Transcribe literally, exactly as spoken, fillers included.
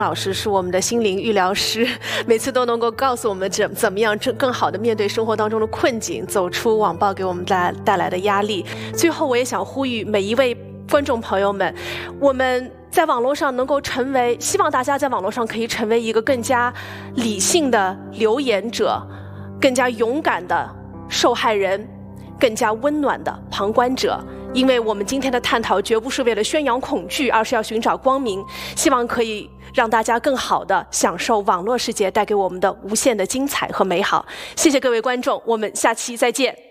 老师是我们的心灵愈疗师，每次都能够告诉我们怎怎么样更好的面对生活当中的困境，走出网暴给我们带带来的压力。最后我也想呼吁每一位观众朋友们，我们在网络上能够成为，希望大家在网络上可以成为一个更加理性的留言者，更加勇敢的受害人，更加温暖的旁观者。因为我们今天的探讨绝不是为了宣扬恐惧，而是要寻找光明，希望可以让大家更好地享受网络世界带给我们的无限的精彩和美好。谢谢各位观众，我们下期再见。